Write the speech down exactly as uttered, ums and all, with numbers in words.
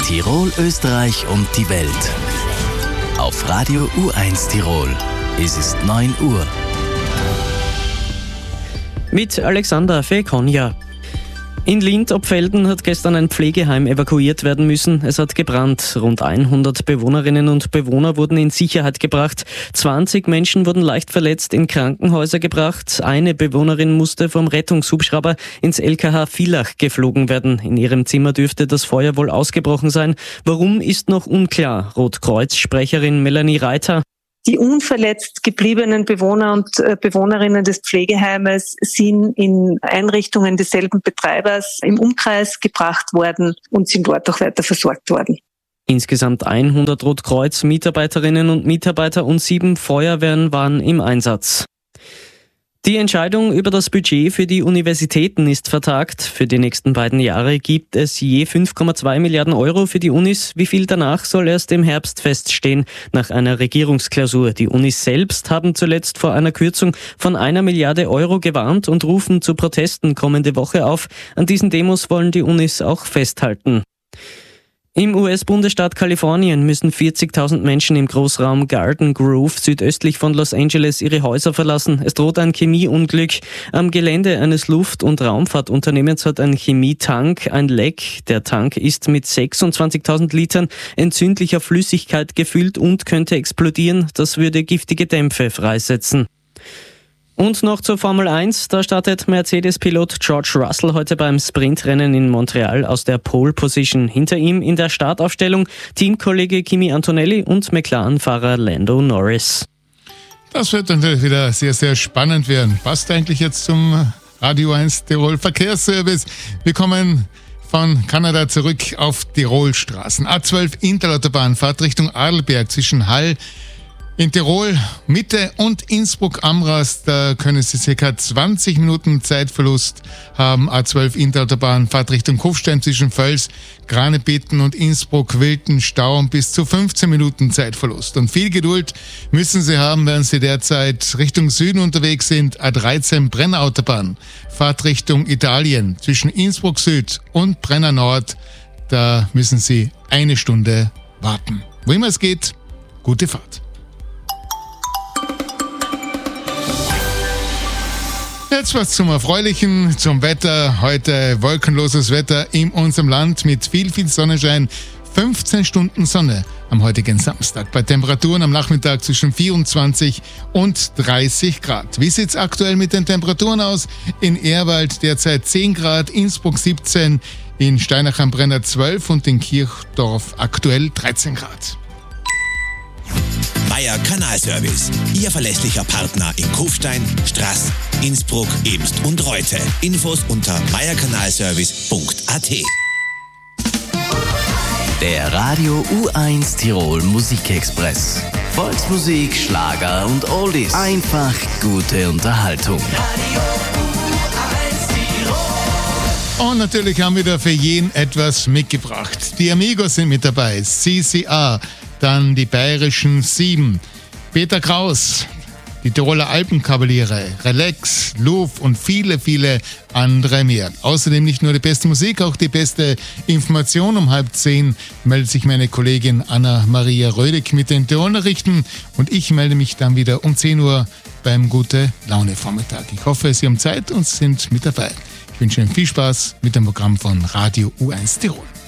Tirol, Österreich und die Welt. Auf Radio U eins Tirol. Es ist neun Uhr. Mit Alexander Fekonja. In Lindt-Opfelden hat gestern ein Pflegeheim evakuiert werden müssen. Es hat gebrannt. Rund hundert Bewohnerinnen und Bewohner wurden in Sicherheit gebracht. zwanzig Menschen wurden leicht verletzt in Krankenhäuser gebracht. Eine Bewohnerin musste vom Rettungshubschrauber ins L K H Villach geflogen werden. In ihrem Zimmer dürfte das Feuer wohl ausgebrochen sein. Warum, ist noch unklar. Rotkreuz-Sprecherin Melanie Reiter. Die unverletzt gebliebenen Bewohner und Bewohnerinnen des Pflegeheimes sind in Einrichtungen desselben Betreibers im Umkreis gebracht worden und sind dort auch weiter versorgt worden. Insgesamt hundert Rotkreuz-Mitarbeiterinnen und Mitarbeiter und sieben Feuerwehren waren im Einsatz. Die Entscheidung über das Budget für die Universitäten ist vertagt. Für die nächsten beiden Jahre gibt es je fünf Komma zwei Milliarden Euro für die Unis. Wie viel danach soll erst im Herbst feststehen, nach einer Regierungsklausur. Die Unis selbst haben zuletzt vor einer Kürzung von einer Milliarde Euro gewarnt und rufen zu Protesten kommende Woche auf. An diesen Demos wollen die Unis auch festhalten. Im U S-Bundesstaat Kalifornien müssen vierzigtausend Menschen im Großraum Garden Grove südöstlich von Los Angeles ihre Häuser verlassen. Es droht ein Chemieunglück. Am Gelände eines Luft- und Raumfahrtunternehmens hat ein Chemietank ein Leck. Der Tank ist mit sechsundzwanzigtausend Litern entzündlicher Flüssigkeit gefüllt und könnte explodieren. Das würde giftige Dämpfe freisetzen. Und noch zur Formel eins. Da startet Mercedes-Pilot George Russell heute beim Sprintrennen in Montreal aus der Pole Position. Hinter ihm in der Startaufstellung Teamkollege Kimi Antonelli und McLaren-Fahrer Lando Norris. Das wird natürlich wieder sehr, sehr spannend werden. Passt eigentlich jetzt zum Radio eins Tirol Verkehrsservice. Wir kommen von Kanada zurück auf Tirolstraßen. A zwölf Interautobahn, Fahrt Richtung Arlberg zwischen Hall in Tirol, Mitte und Innsbruck-Amras, da können Sie ca. zwanzig Minuten Zeitverlust haben. A zwölf Interautobahn, Fahrt Richtung Kufstein zwischen Völs, Granebitten und Innsbruck-Wilden Stau und bis zu fünfzehn Minuten Zeitverlust. Und viel Geduld müssen Sie haben, während Sie derzeit Richtung Süden unterwegs sind. A dreizehn Brenner-Autobahn, Fahrt Richtung Italien zwischen Innsbruck Süd und Brenner Nord. Da müssen Sie eine Stunde warten. Wo immer es geht, gute Fahrt. Jetzt was zum Erfreulichen, zum Wetter. Heute wolkenloses Wetter in unserem Land mit viel, viel Sonnenschein. fünfzehn Stunden Sonne am heutigen Samstag. Bei Temperaturen am Nachmittag zwischen vierundzwanzig und dreißig Grad. Wie sieht's aktuell mit den Temperaturen aus? In Ehrwald derzeit zehn Grad, Innsbruck siebzehn, in Steinach am Brenner zwölf und in Kirchdorf aktuell dreizehn Grad. Meier Kanalservice, Ihr verlässlicher Partner in Kufstein, Straß, Innsbruck, Ebst und Reute. Infos unter meierkanalservice punkt a t. Der Radio U eins Tirol Musikexpress. Volksmusik, Schlager und Oldies. Einfach gute Unterhaltung. Radio U eins Tirol. Und natürlich haben wir da für jeden etwas mitgebracht. Die Amigos sind mit dabei, C C A. Dann die bayerischen Sieben, Peter Kraus, die Tiroler Alpenkavaliere, Relax, Luf und viele, viele andere mehr. Außerdem nicht nur die beste Musik, auch die beste Information. Um halb zehn meldet sich meine Kollegin Anna-Maria Rödig mit den Tirol-Nachrichten und ich melde mich dann wieder um zehn Uhr beim Gute-Laune-Vormittag. Ich hoffe, Sie haben Zeit und sind mit dabei. Ich wünsche Ihnen viel Spaß mit dem Programm von Radio U eins Tirol.